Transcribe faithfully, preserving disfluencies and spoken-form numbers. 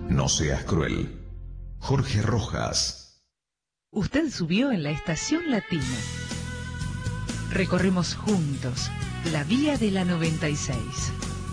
No seas cruel. Jorge Rojas. Usted subió en la Estación Latina. Recorremos juntos la vía de la noventa y seis.